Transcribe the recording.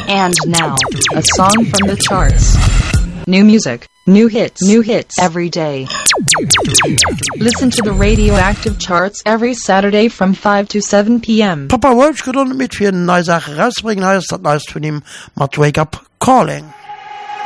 And now, a song from the charts. New music, new hits every day. Listen to the Radioactive Charts every Saturday from 5 to 7 p.m. Papa Roach geht mit für eine neue Sache rausbringen, heißt das neues von ihm, mit Wake Up Calling.